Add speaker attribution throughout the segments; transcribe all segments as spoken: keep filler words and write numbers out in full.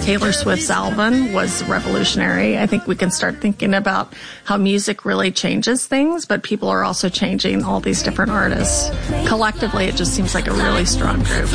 Speaker 1: Taylor Swift's album was revolutionary. I think we can start thinking about how music really changes things, but people are also changing all these different artists. Collectively, it just seems like a really strong group.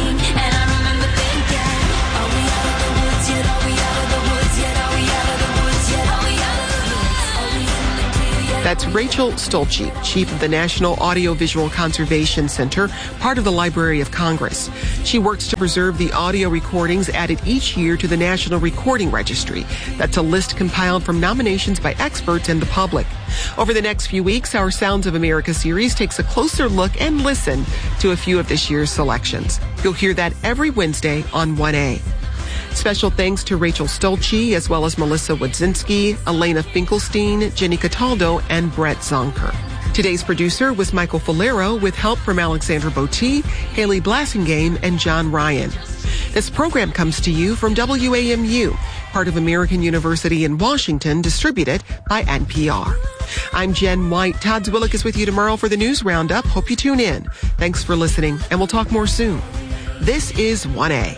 Speaker 2: That's Rachel Stolze, chief of the National Audiovisual Conservation Center, part of the Library of Congress. She works to preserve the audio recordings added each year to the National Recording Registry. That's a list compiled from nominations by experts and the public. Over the next few weeks, our Sounds of America series takes a closer look and listen to a few of this year's selections. You'll hear that every Wednesday on one A. Special thanks to Rachel Stolze, as well as Melissa Wadzinski, Elena Finkelstein, Jenny Cataldo, and Brett Zonker. Today's producer was Michael Falero, with help from Alexandra Botti, Haley Blassingame, and John Ryan. This program comes to you from W A M U, part of American University in Washington, distributed by N P R. I'm Jen White. Todd Zwillick is with you tomorrow for the News Roundup. Hope you tune in. Thanks for listening, and we'll talk more soon. This is one A.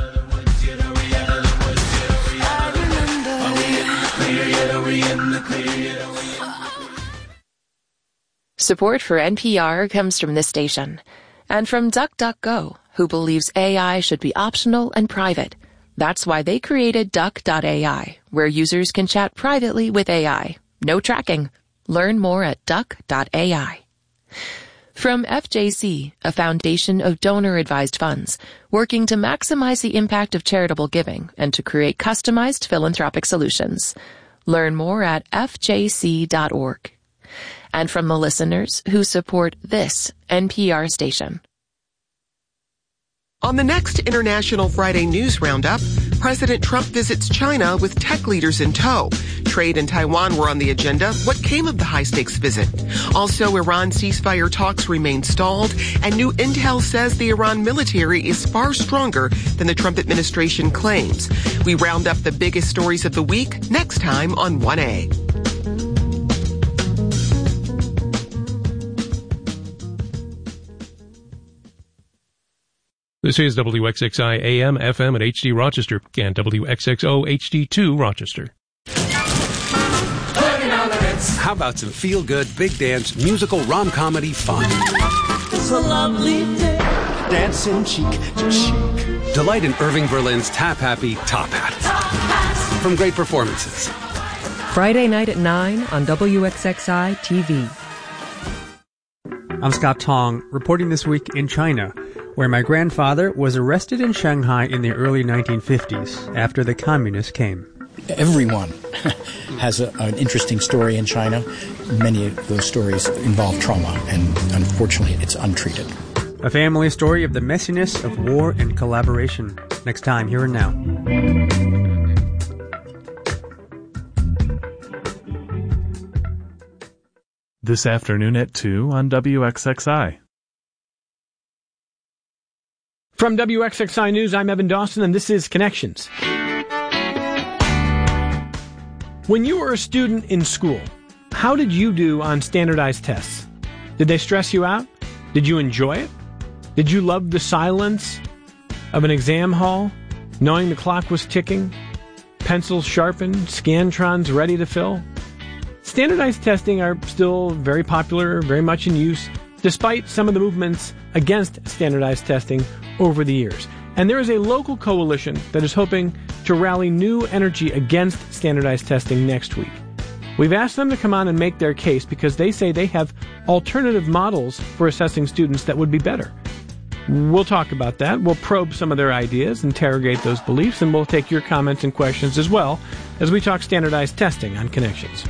Speaker 3: Support for N P R comes from this station and from DuckDuckGo, who believes A I should be optional and private. That's why they created Duck dot A I, where users can chat privately with A I. No tracking. Learn more at Duck dot A I. From F J C, a foundation of donor-advised funds, working to maximize the impact of charitable giving and to create customized philanthropic solutions. Learn more at F J C dot org. And from the listeners who support this N P R station.
Speaker 2: On the next International Friday News Roundup, President Trump visits China with tech leaders in tow. Trade and Taiwan were on the agenda. What came of the high-stakes visit? Also, Iran ceasefire talks remain stalled, and new intel says the Iran military is far stronger than the Trump administration claims. We round up the biggest stories of the week next time on one A.
Speaker 4: This is W X X I A M, F M at H D Rochester and W X X O H D two Rochester.
Speaker 5: How about some feel-good, big dance, musical rom-comedy fun?
Speaker 6: It's a lovely day, dancing cheek to cheek.
Speaker 5: Delight in Irving Berlin's tap-happy Top Hat.
Speaker 6: Top hat.
Speaker 5: From great performances.
Speaker 7: Friday night at nine on W X X I T V.
Speaker 8: I'm Scott Tong, reporting this week in China, where my grandfather was arrested in Shanghai in the early nineteen fifties after the communists came.
Speaker 9: Everyone has a, an interesting story in China. Many of those stories involve trauma, and unfortunately it's untreated.
Speaker 8: A family story of the messiness of war and collaboration. Next time, Here and Now.
Speaker 10: This afternoon at two on W X X I.
Speaker 11: From W X X I News, I'm Evan Dawson, and this is Connections. When you were a student in school, how did you do on standardized tests? Did they stress you out? Did you enjoy it? Did you love the silence of an exam hall, knowing the clock was ticking, pencils sharpened, scantrons ready to fill? Standardized testing are still very popular, very much in use, despite some of the movements against standardized testing over the years. And there is a local coalition that is hoping to rally new energy against standardized testing next week. We've asked them to come on and make their case because they say they have alternative models for assessing students that would be better. We'll talk about that. We'll probe some of their ideas, interrogate those beliefs, and we'll take your comments and questions as well as we talk standardized testing on Connections.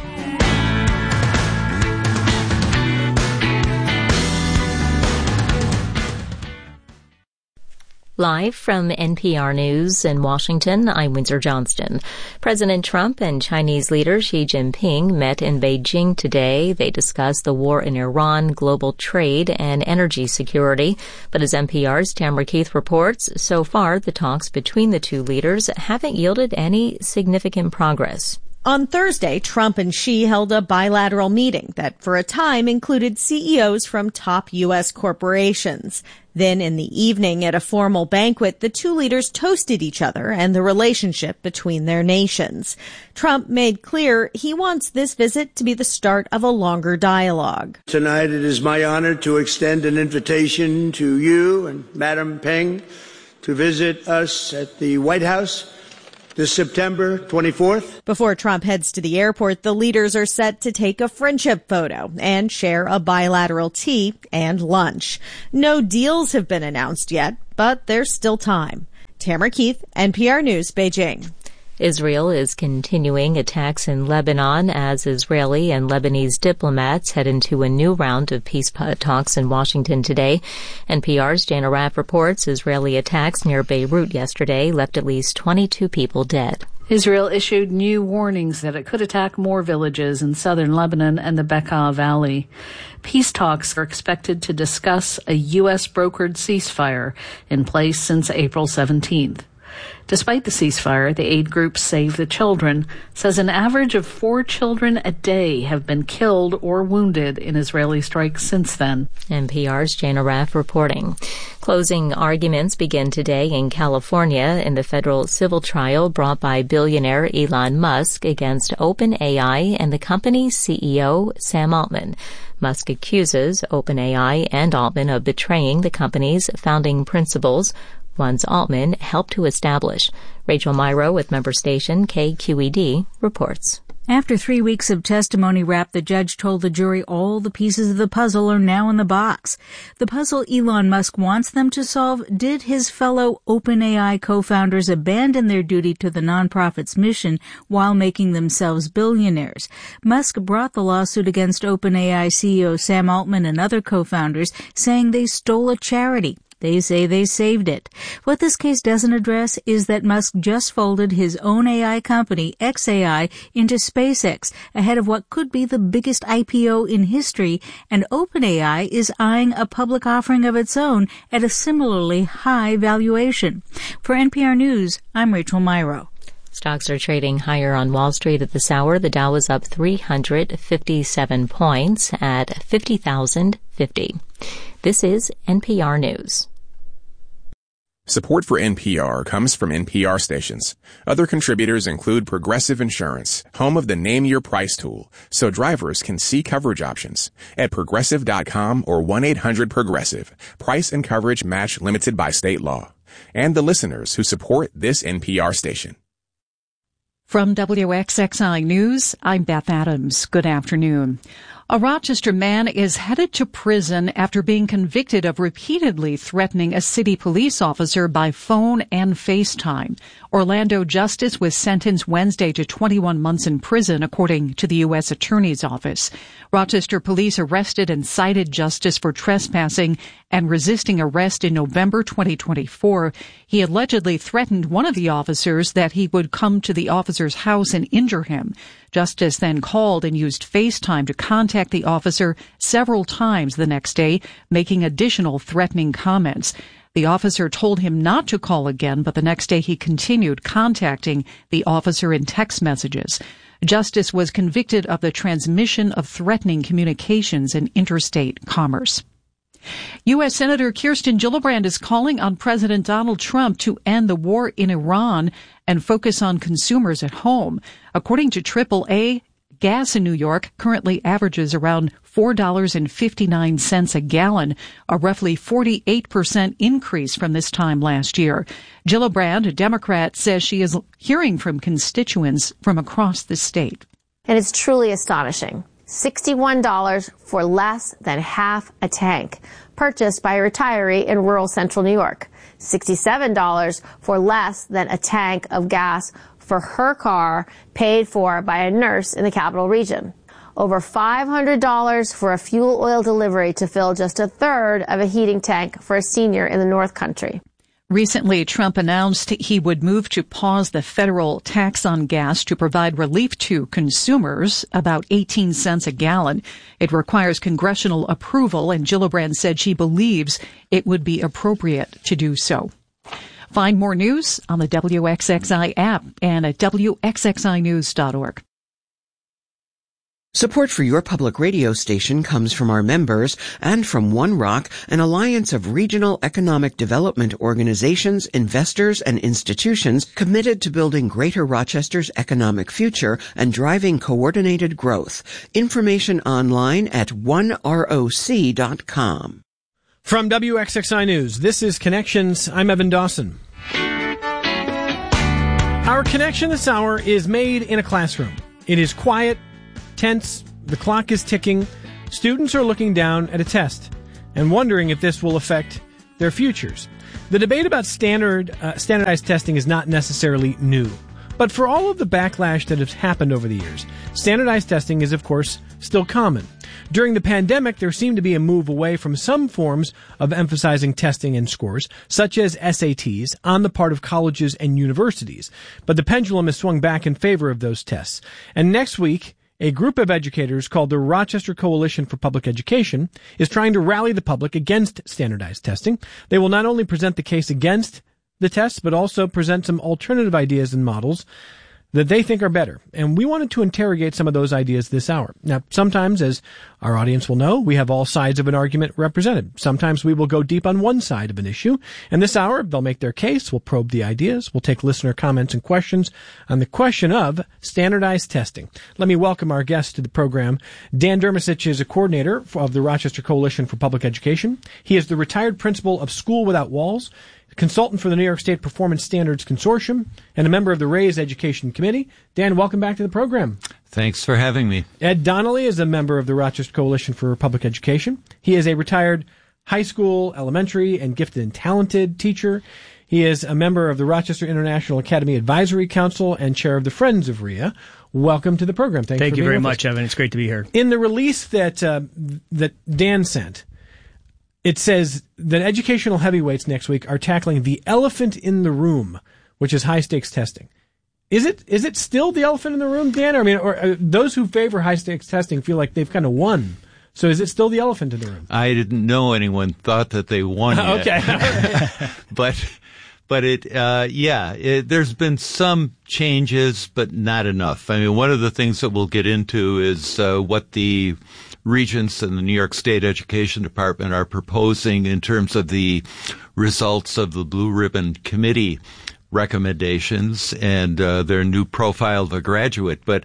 Speaker 12: Live from N P R News in Washington, I'm Windsor Johnston. President Trump and Chinese leader Xi Jinping met in Beijing today. They discussed the war in Iran, global trade, and energy security. But as N P R's Tamara Keith reports, so far the talks between the two leaders haven't yielded any significant progress.
Speaker 13: On Thursday, Trump and Xi held a bilateral meeting that for a time included C E Os from top U S corporations. Then in the evening at a formal banquet, the two leaders toasted each other and the relationship between their nations. Trump made clear he wants this visit to be the start of a longer dialogue.
Speaker 14: Tonight it is my honor to extend an invitation to you and Madam Peng to visit us at the White House this September twenty-fourth.
Speaker 13: Before Trump heads to the airport, the leaders are set to take a friendship photo and share a bilateral tea and lunch. No deals have been announced yet, but there's still time. Tamara Keith, N P R News, Beijing.
Speaker 12: Israel is continuing attacks in Lebanon as Israeli and Lebanese diplomats head into a new round of peace talks in Washington today. N P R's Jana Raff reports Israeli attacks near Beirut yesterday left at least twenty-two people dead.
Speaker 15: Israel issued new warnings that it could attack more villages in southern Lebanon and the Bekaa Valley. Peace talks are expected to discuss a U S-brokered ceasefire in place since April seventeenth. Despite the ceasefire, the aid group Save the Children says an average of four children a day have been killed or wounded in Israeli strikes since then.
Speaker 12: N P R's Jana Raff reporting. Closing arguments begin today in California in the federal civil trial brought by billionaire Elon Musk against OpenAI and the company's C E O, Sam Altman. Musk accuses OpenAI and Altman of betraying the company's founding principles, ones Altman helped to establish. Rachel Myrow with member station K Q E D reports.
Speaker 16: After three weeks of testimony wrap, the judge told the jury all the pieces of the puzzle are now in the box. The puzzle Elon Musk wants them to solve: did his fellow OpenAI co-founders abandon their duty to the nonprofit's mission while making themselves billionaires? Musk brought the lawsuit against OpenAI C E O Sam Altman and other co-founders, saying they stole a charity. They say they saved it. What this case doesn't address is that Musk just folded his own A I company, X A I, into SpaceX ahead of what could be the biggest I P O in history, and OpenAI is eyeing a public offering of its own at a similarly high valuation. For N P R News, I'm Rachel Myrow.
Speaker 12: Stocks are trading higher on Wall Street at this hour. The Dow is up three hundred fifty-seven points at fifty thousand fifty. This is N P R News.
Speaker 17: Support for N P R comes from N P R stations. Other contributors include Progressive Insurance, home of the Name Your Price tool, so drivers can see coverage options at progressive dot com or one eight hundred progressive. Price and coverage match limited by state law. And the listeners who support this N P R station.
Speaker 18: From W X X I News, I'm Beth Adams. Good afternoon. A Rochester man is headed to prison after being convicted of repeatedly threatening a city police officer by phone and FaceTime. Orlando Justice was sentenced Wednesday to twenty-one months in prison, according to the U S Attorney's Office. Rochester police arrested and cited Justice for trespassing and resisting arrest in November twenty twenty-four. He allegedly threatened one of the officers that he would come to the officer's house and injure him. Justice then called and used FaceTime to contact the officer several times the next day, making additional threatening comments. The officer told him not to call again, but the next day he continued contacting the officer in text messages. Justice was convicted of the transmission of threatening communications in interstate commerce. U S Senator Kirsten Gillibrand is calling on President Donald Trump to end the war in Iran and focus on consumers at home. According to triple A, gas in New York currently averages around four dollars and fifty-nine cents a gallon, a roughly forty-eight percent increase from this time last year. Gillibrand, a Democrat, says she is hearing from constituents from across the state.
Speaker 19: And it's truly astonishing. sixty-one dollars for less than half a tank, purchased by a retiree in rural central New York. sixty-seven dollars for less than a tank of gas for her car, paid for by a nurse in the capital region. Over five hundred dollars for a fuel oil delivery to fill just a third of a heating tank for a senior in the North Country.
Speaker 18: Recently, Trump announced he would move to pause the federal tax on gas to provide relief to consumers, about eighteen cents a gallon. It requires congressional approval, and Gillibrand said she believes it would be appropriate to do so. Find more news on the W X X I app and at W X X I news dot org.
Speaker 20: Support for your public radio station comes from our members and from One Rock, an alliance of regional economic development organizations, investors, and institutions committed to building Greater Rochester's economic future and driving coordinated growth. Information online at one roc dot com.
Speaker 11: From W X X I News, this is Connections. I'm Evan Dawson. Our connection this hour is made in a classroom. It is quiet, tense, the clock is ticking, students are looking down at a test and wondering if this will affect their futures. The debate about standard uh, standardized testing is not necessarily new, but for all of the backlash that has happened over the years, standardized testing is, of course, still common. During the pandemic, there seemed to be a move away from some forms of emphasizing testing and scores, such as S A Ts, on the part of colleges and universities. But the pendulum has swung back in favor of those tests. And next week, a group of educators called the Rochester Coalition for Public Education is trying to rally the public against standardized testing. They will not only present the case against the tests, but also present some alternative ideas and models that they think are better. And we wanted to interrogate some of those ideas this hour. Now, sometimes, as our audience will know, we have all sides of an argument represented. Sometimes we will go deep on one side of an issue. And this hour, they'll make their case. We'll probe the ideas. We'll take listener comments and questions on the question of standardized testing. Let me welcome our guest to the program. Dan Dermesich is a coordinator of the Rochester Coalition for Public Education. He is the retired principal of School Without Walls, consultant for the New York State Performance Standards Consortium, and a member of the Raise Education Committee. Dan, welcome back to the program.
Speaker 21: Thanks for having me.
Speaker 11: Ed Donnelly is a member of the Rochester Coalition for Public Education. He is a retired high school, elementary, and gifted and talented teacher. He is a member of the Rochester International Academy Advisory Council and chair of the Friends of R I A. Welcome to the program. Thanks
Speaker 22: Thank
Speaker 11: for
Speaker 22: you
Speaker 11: being
Speaker 22: very
Speaker 11: with
Speaker 22: much,
Speaker 11: us.
Speaker 22: Evan. It's great to be here.
Speaker 11: In the release that uh, that Dan sent, it says that educational heavyweights next week are tackling the elephant in the room, which is high-stakes testing. Is it is it still the elephant in the room, Dan? I mean, or uh, those who favor high-stakes testing feel like they've kind of won. So is it still the elephant in the room?
Speaker 21: I didn't know anyone thought that they won yet.
Speaker 11: Okay.
Speaker 21: but but it uh, yeah, it, there's been some changes, but not enough. I mean, one of the things that we'll get into is uh, what the Regents and the New York State Education Department are proposing in terms of the results of the Blue Ribbon Committee recommendations and uh, their new profile of a graduate. But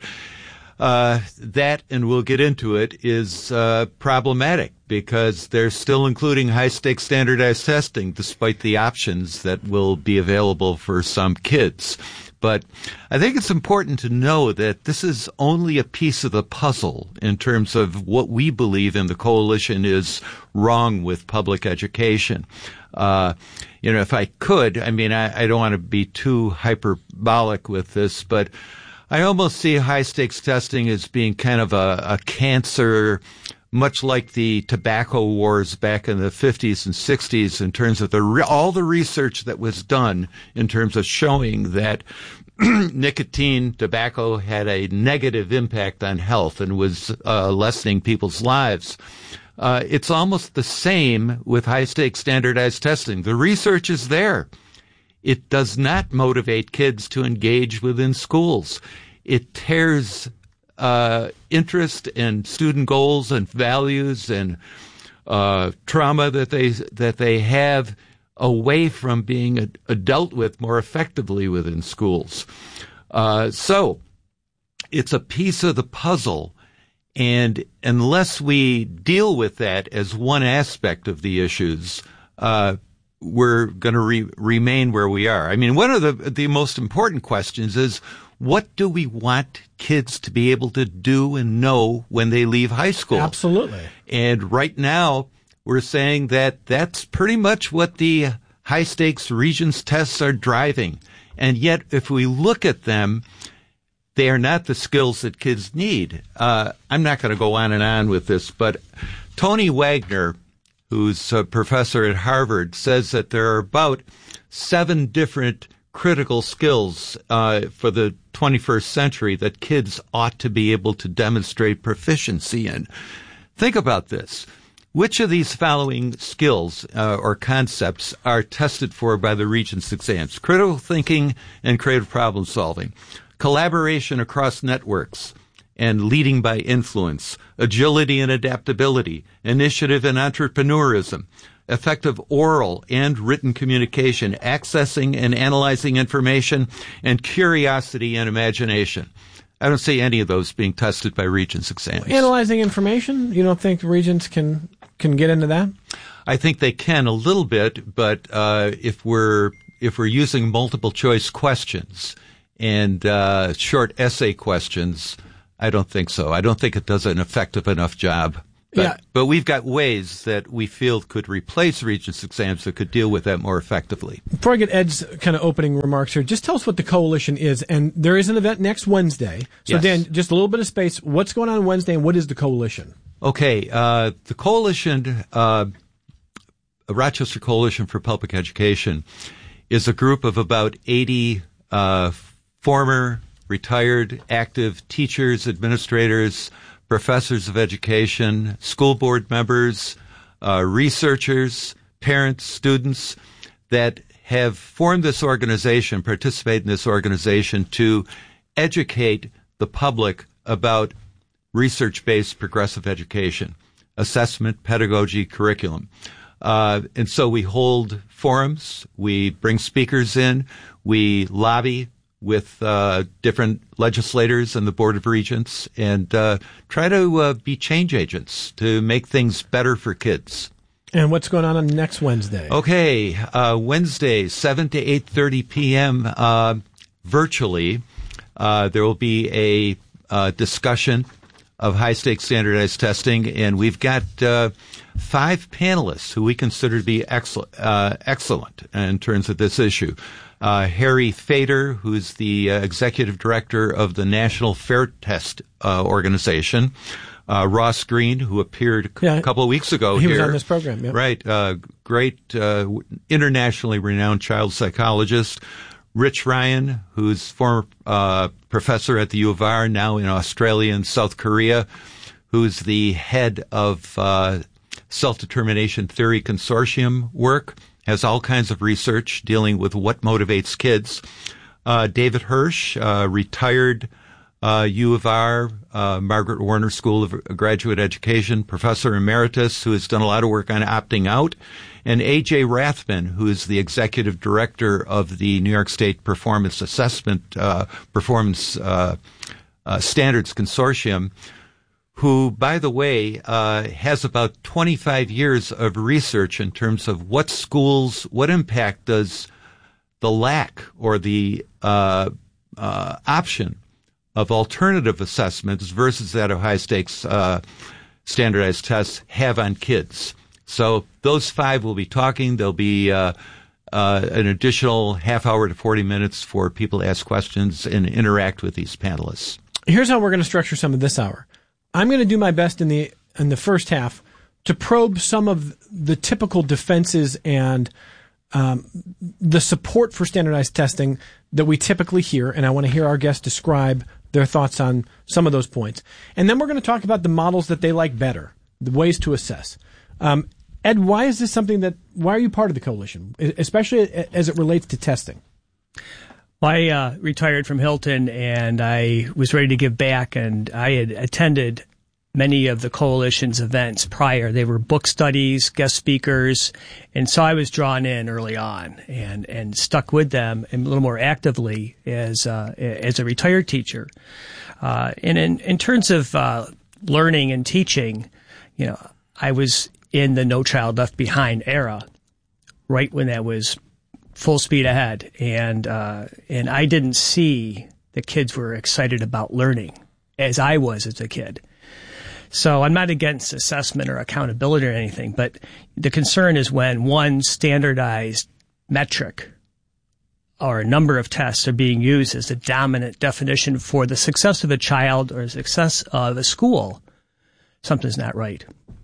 Speaker 21: uh, that, and we'll get into it, is uh, problematic because they're still including high-stakes standardized testing despite the options that will be available for some kids. But I think it's important to know that this is only a piece of the puzzle in terms of what we believe in the coalition is wrong with public education. Uh, you know, if I could, I mean, I, I don't want to be too hyperbolic with this, but I almost see high-stakes testing as being kind of a, a cancer, much like the tobacco wars back in the fifties and sixties in terms of the re- all the research that was done in terms of showing that nicotine, tobacco had a negative impact on health and was uh, lessening people's lives. Uh, it's almost the same with high-stakes standardized testing. The research is there. It does not motivate kids to engage within schools. It tears uh, interest and student goals and values and uh, trauma that they that they have away from being a, a dealt with more effectively within schools. Uh, so it's a piece of the puzzle. And unless we deal with that as one aspect of the issues, uh, we're going to re- remain where we are. I mean, one of the, the most important questions is, what do we want kids to be able to do and know when they leave high school?
Speaker 11: Absolutely.
Speaker 21: And right now, we're saying that that's pretty much what the high-stakes Regents tests are driving. And yet, if we look at them, they are not the skills that kids need. Uh, I'm not going to go on and on with this, but Tony Wagner, who's a professor at Harvard, says that there are about seven different critical skills uh, for the twenty-first century that kids ought to be able to demonstrate proficiency in. Think about this. Which of these following skills uh, or concepts are tested for by the Regents exams? Critical thinking and creative problem solving, collaboration across networks, and leading by influence, agility and adaptability, initiative and entrepreneurism, effective oral and written communication, accessing and analyzing information, and curiosity and imagination. I don't see any of those being tested by Regents exams.
Speaker 11: Analyzing information? You don't think Regents can can get into that?
Speaker 21: I think they can a little bit, but uh, if we're if we're using multiple choice questions and uh, short essay questions, I don't think so. I don't think it does an effective enough job. But,
Speaker 11: yeah.
Speaker 21: but we've got ways that we feel could replace Regents exams that could deal with that more effectively.
Speaker 11: Before I get Ed's kind of opening remarks here, just tell us what the coalition is. And there is an event next Wednesday. So,
Speaker 21: Yes.
Speaker 11: Dan, just a little bit of space. What's going on Wednesday, and what is the coalition?
Speaker 21: Okay. Uh, the coalition, uh, Rochester Coalition for Public Education, is a group of about eighty uh, former, retired, active teachers, administrators, professors of education, school board members, uh, researchers, parents, students that have formed this organization, participate in this organization to educate the public about research-based progressive education, assessment, pedagogy, curriculum. Uh, and so we hold forums, we bring speakers in, we lobby with uh, different legislators and the Board of Regents, and uh, try to uh, be change agents to make things better for kids.
Speaker 11: And what's going on on next Wednesday?
Speaker 21: Okay, uh, Wednesday, seven to eight thirty p.m. Uh, virtually, uh, there will be a uh, discussion of high-stakes standardized testing, and we've got uh, five panelists who we consider to be excellent, uh, excellent in terms of this issue. Uh, Harry Fader, who's the uh, executive director of the National Fair Test uh, Organization. Uh, Ross Green, who appeared a
Speaker 11: yeah,
Speaker 21: couple of weeks ago
Speaker 11: he
Speaker 21: here.
Speaker 11: He was on this program, yep.
Speaker 21: Right. Uh, great, uh, internationally renowned child psychologist. Rich Ryan, who's former uh, professor at the U of R, now in Australia and South Korea, who's the head of uh, Self-Determination Theory Consortium work. Has all kinds of research dealing with what motivates kids. Uh, David Hirsch, uh, retired uh, U of R, uh, Margaret Warner School of Graduate Education, professor emeritus, who has done a lot of work on opting out. And A J Rathman, who is the executive director of the New York State Performance Assessment, uh, Performance uh, uh, Standards Consortium, who, by the way, uh, has about twenty-five years of research in terms of what schools, what impact does the lack or the uh, uh, option of alternative assessments versus that of high-stakes uh, standardized tests have on kids. So those five will be talking. There'll be uh, uh, an additional half hour to forty minutes for people to ask questions and interact with these panelists.
Speaker 11: Here's how we're going to structure some of this hour. I'm going to do my best in the in the first half to probe some of the typical defenses and um, the support for standardized testing that we typically hear, and I want to hear our guests describe their thoughts on some of those points. And then we're going to talk about the models that they like better, the ways to assess. Um, Ed, why is this something that, why are you part of the coalition, especially as it relates to testing?
Speaker 1: Well, I uh, retired from Hilton, and I was ready to give back, and I had attended many of the coalition's events prior. They were book studies, guest speakers, and so I was drawn in early on and, and stuck with them a little more actively as uh, as a retired teacher. Uh, and in, in terms of uh, learning and teaching, you know, I was in the No Child Left Behind era, right when that was full speed ahead, and uh, and I didn't see the kids were excited about learning as I was as a kid. So I'm not against assessment or accountability or anything, but the concern is when one standardized metric or a number of tests are being used as the dominant definition for the success of a child or the success of a school, something's not right.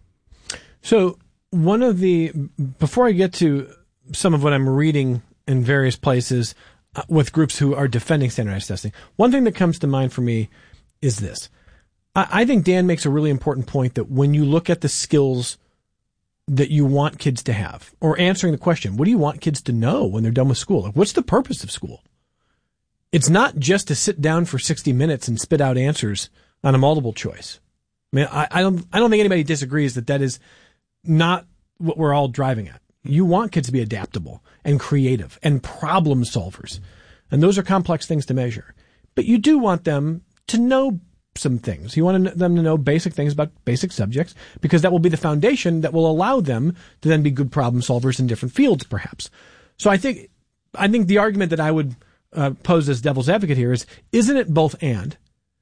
Speaker 11: So one of the, before I get to some of what I'm reading in various places uh, with groups who are defending standardized testing, one thing that comes to mind for me is this. I, I think Dan makes a really important point that when you look at the skills that you want kids to have, or answering the question, what do you want kids to know when they're done with school? Like, what's the purpose of school? It's not just to sit down for sixty minutes and spit out answers on a multiple choice. I mean, I, I don't, I don't think anybody disagrees that that is not what we're all driving at. You want kids to be adaptable and creative and problem solvers. And those are complex things to measure. But you do want them to know some things. You want them to know basic things about basic subjects, because that will be the foundation that will allow them to then be good problem solvers in different fields, perhaps. So I think, I think the argument that I would uh, pose as devil's advocate here is, isn't it both and?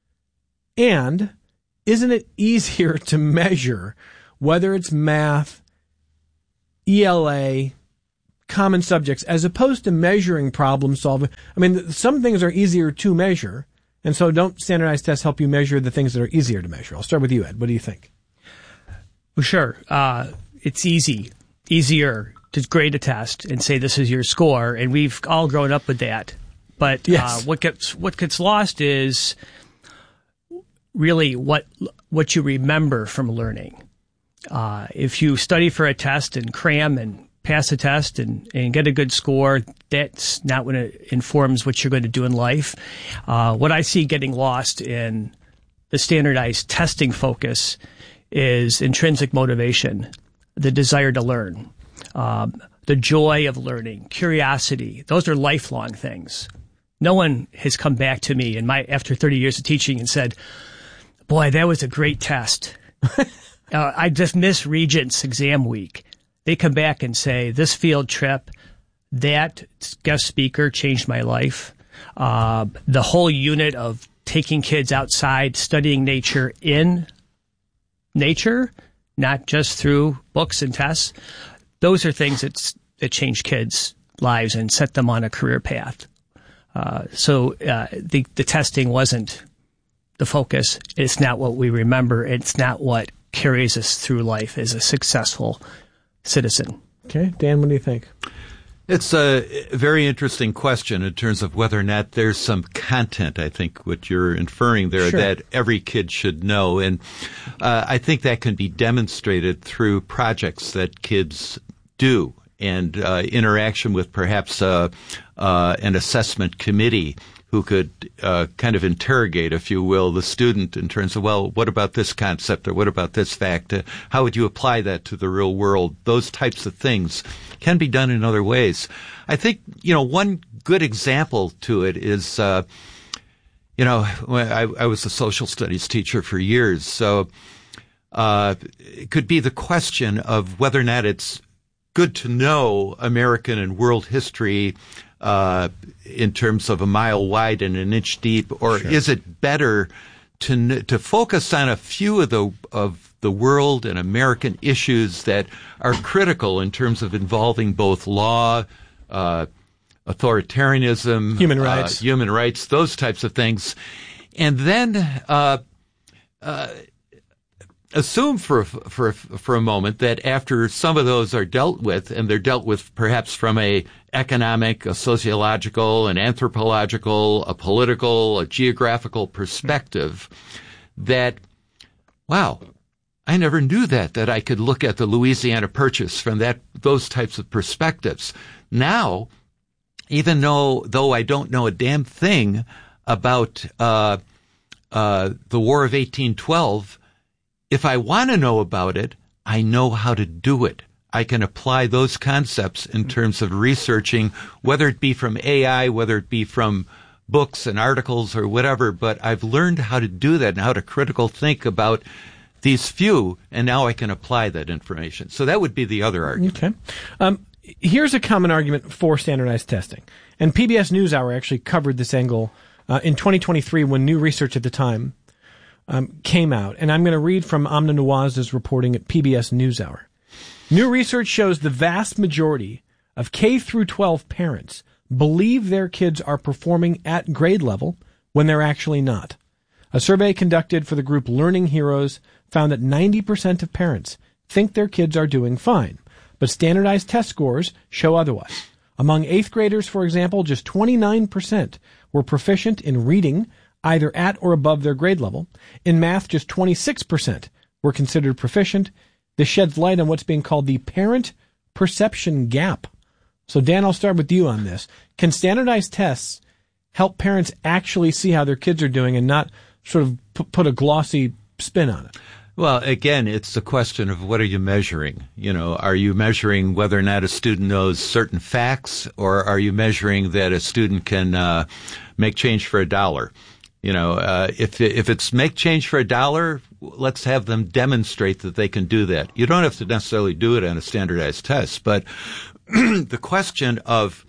Speaker 11: And isn't it easier to measure whether it's math, E L A, common subjects, as opposed to measuring problem solving? I mean, some things are easier to measure, and so don't standardized tests help you measure the things that are easier to measure? I'll start with you, Ed. What do you think?
Speaker 1: Well, sure. Uh, it's easy, easier to grade a test and say this is your score, and we've all grown up with that. But
Speaker 11: yes.
Speaker 1: uh, what gets what gets lost is really what what you remember from learning. Uh, if you study for a test and cram and pass a test and, and get a good score, that's not what it informs what you're going to do in life. Uh, what I see getting lost in the standardized testing focus is intrinsic motivation, the desire to learn, um, the joy of learning, curiosity. Those are lifelong things. No one has come back to me in my after thirty years of teaching and said, boy, that was a great test. Uh, I just miss Regents exam week. They come back and say, this field trip, that guest speaker changed my life. Uh, the whole unit of taking kids outside, studying nature in nature, not just through books and tests. Those are things that's, that change kids' lives and set them on a career path. Uh, so uh, the, the testing wasn't the focus. It's not what we remember. It's not what carries us through life as a successful citizen.
Speaker 11: Okay. Dan, what do you think?
Speaker 21: It's a very interesting question in terms of whether or not there's some content, I think, what you're inferring there,
Speaker 11: Sure.
Speaker 21: that every kid should know. And uh, I think that can be demonstrated through projects that kids do and uh, interaction with perhaps uh, uh, an assessment committee who could uh, kind of interrogate, if you will, the student in terms of, well, what about this concept or what about this fact? Uh, how would you apply that to the real world? Those types of things can be done in other ways. I think, you know, one good example to it is, uh, you know, I, I was a social studies teacher for years, so uh, it could be the question of whether or not it's good to know American and world history Uh, in terms of a mile wide and an inch deep, or
Speaker 11: Sure.
Speaker 21: is it better to to focus on a few of the of the world and American issues that are critical in terms of involving both law, uh, authoritarianism,
Speaker 11: Human rights.
Speaker 21: uh, human rights, those types of things, and then uh, uh, assume for for for a moment that after some of those are dealt with, and they're dealt with perhaps from a economic, a sociological, an anthropological, a political, a geographical perspective, that, wow, I never knew that, that I could look at the Louisiana Purchase from that those types of perspectives. Now, even though though I don't know a damn thing about uh, uh, the War of eighteen twelve, if I want to know about it, I know how to do it. I can apply those concepts in terms of researching, whether it be from A I, whether it be from books and articles or whatever, but I've learned how to do that and how to critical think about these few, and now I can apply that information. So that would be the other argument.
Speaker 11: Okay. Um, here's a common argument for standardized testing. And P B S NewsHour actually covered this angle uh, in twenty twenty-three when new research at the time um, came out. And I'm going to read from Amna Nawaz's reporting at P B S NewsHour. New research shows the vast majority of K through twelve parents believe their kids are performing at grade level when they're actually not. A survey conducted for the group Learning Heroes found that ninety percent of parents think their kids are doing fine, but standardized test scores show otherwise. Among eighth graders, for example, just twenty-nine percent were proficient in reading, either at or above their grade level. In math, just twenty-six percent were considered proficient. This sheds light on what's being called the parent perception gap. So, Dan, I'll start with you on this. Can standardized tests help parents actually see how their kids are doing and not sort of p- put a glossy spin on it.
Speaker 21: Well, again, it's the question of what are you measuring? You know, are you measuring whether or not a student knows certain facts, or are you measuring that a student can uh, make change for a dollar? You know, uh, if if it's make change for a dollar, let's have them demonstrate that they can do that. You don't have to necessarily do it on a standardized test, but the question of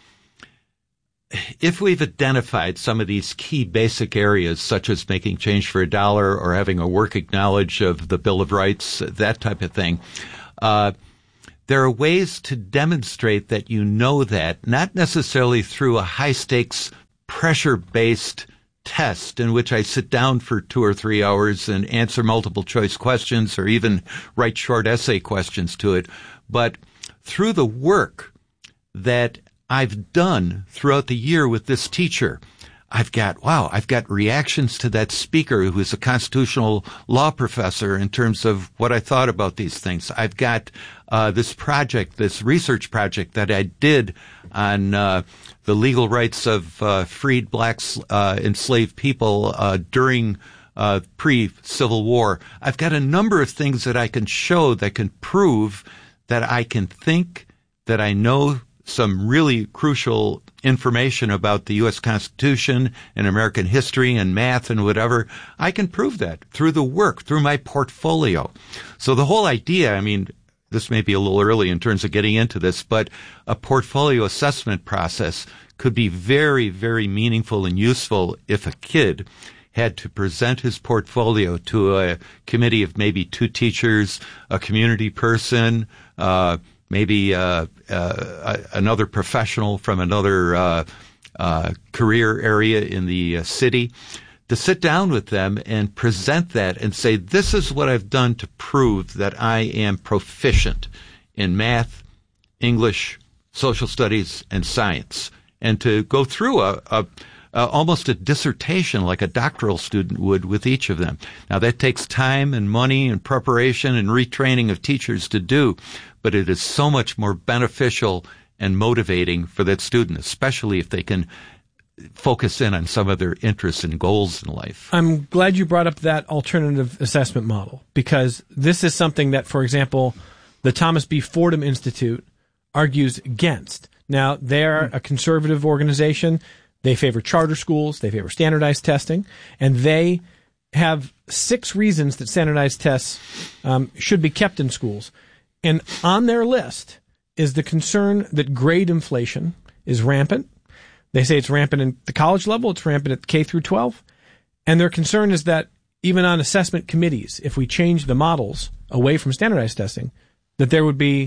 Speaker 21: if we've identified some of these key basic areas, such as making change for a dollar or having a working knowledge of the Bill of Rights, that type of thing, uh, there are ways to demonstrate that you know that, not necessarily through a high-stakes, pressure-based test in which I sit down for two or three hours and answer multiple-choice questions or even write short essay questions to it, but through the work that I've done throughout the year with this teacher. I've got, wow, I've got reactions to that speaker who is a constitutional law professor in terms of what I thought about these things. I've got uh, this project, this research project that I did on uh, the legal rights of uh, freed black uh, enslaved people uh, during uh, pre-Civil War. I've got a number of things that I can show that can prove that I can think, that I know some really crucial information about the U S Constitution and American history and math and whatever. I can prove that through the work, through my portfolio. So the whole idea, I mean, this may be a little early in terms of getting into this, but a portfolio assessment process could be very, very meaningful and useful if a kid had to present his portfolio to a committee of maybe two teachers, a community person, uh, maybe uh, uh, another professional from another uh, uh, career area in the uh, city, to sit down with them and present that and say, this is what I've done to prove that I am proficient in math, English, social studies, and science, and to go through a, a Uh, almost a dissertation like a doctoral student would with each of them. Now, that takes time and money and preparation and retraining of teachers to do, but it is so much more beneficial and motivating for that student, especially if they can focus in on some of their interests and goals in life.
Speaker 11: I'm glad you brought up that alternative assessment model, because this is something that, for example, the Thomas B. Fordham Institute argues against. Now, they're a conservative organization. They favor charter schools, they favor standardized testing, and they have six reasons that standardized tests um, should be kept in schools. And on their list is the concern that grade inflation is rampant. They say it's rampant at the college level, it's rampant at K through twelve. And their concern is that even on assessment committees, if we change the models away from standardized testing, that there would be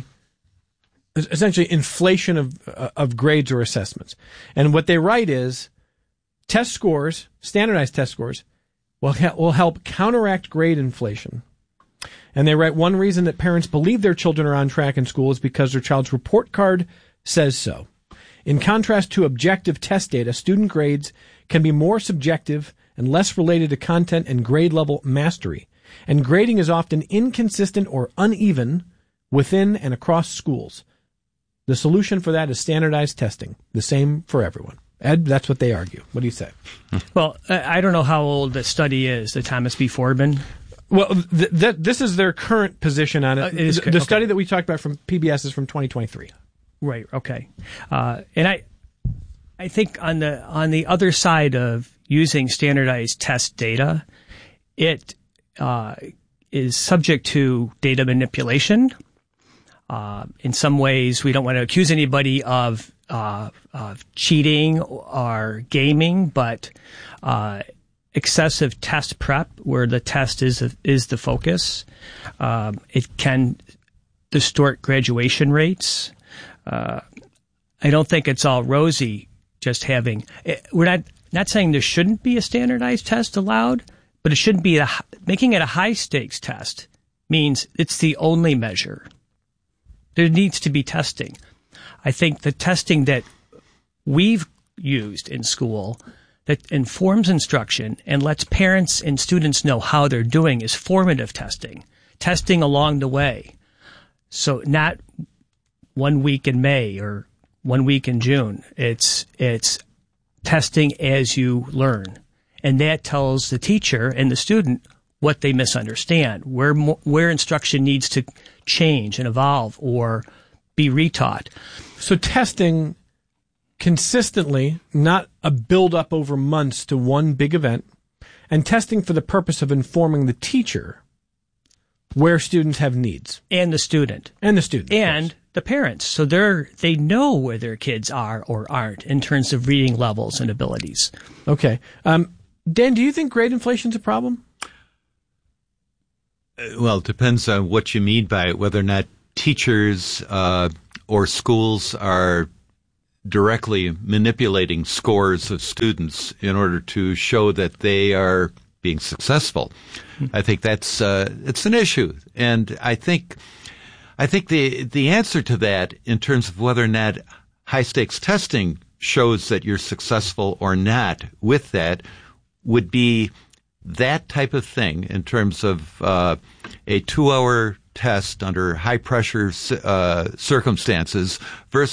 Speaker 11: essentially inflation of uh, of grades or assessments. And what they write is test scores, standardized test scores, will, ha- will help counteract grade inflation. And they write one reason that parents believe their children are on track in school is because their child's report card says so. In contrast to objective test data, student grades can be more subjective and less related to content and grade level mastery. And grading is often inconsistent or uneven within and across schools. The solution for that is standardized testing, the same for everyone. Ed, that's what they argue. What do you say?
Speaker 1: Well, I don't know how old the study is, the Thomas B. Fordham.
Speaker 11: Well, th- th- this is their current position on it. Uh, it is, the the okay. study that we talked about from P B S is from twenty twenty-three.
Speaker 1: Right. Okay. Uh, and I, I think on the on the other side of using standardized test data, it uh, is subject to data manipulation. Uh, in some ways, we don't want to accuse anybody of, uh, of cheating or gaming, but uh, excessive test prep, where the test is is the focus, um, it can distort graduation rates. Uh, I don't think it's all rosy. Just having we're not not saying there shouldn't be a standardized test allowed, but it shouldn't be a, making it a high stakes test means it's the only measure. There needs to be testing. I think the testing that we've used in school that informs instruction and lets parents and students know how they're doing is formative testing, testing along the way. So not one week in May or one week in June. It's it's testing as you learn. And that tells the teacher and the student what they misunderstand, where where instruction needs to change and evolve or be retaught.
Speaker 11: So testing consistently, not a build-up over months to one big event, and testing for the purpose of informing the teacher where students have needs.
Speaker 1: And the student.
Speaker 11: And the student.
Speaker 1: And the parents. So they're they know where their kids are or aren't in terms of reading levels and abilities.
Speaker 11: Okay. Um, Dan, do you think grade inflation's a problem?
Speaker 21: Well, it depends on what you mean by it, whether or not teachers uh, or schools are directly manipulating scores of students in order to show that they are being successful. I think that's uh, it's an issue, and I think I think the the answer to that, in terms of whether or not high stakes testing shows that you're successful or not with that, would be that type of thing in terms of uh, a two hour test under high pressure uh, circumstances versus